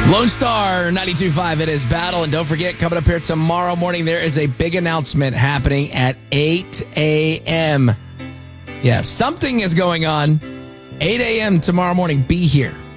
Lone Star 92.5, it is Battle. And don't forget, coming up here tomorrow morning, there is a big announcement happening at 8 a.m. Yeah, something is going on. 8 a.m. tomorrow morning. Be here.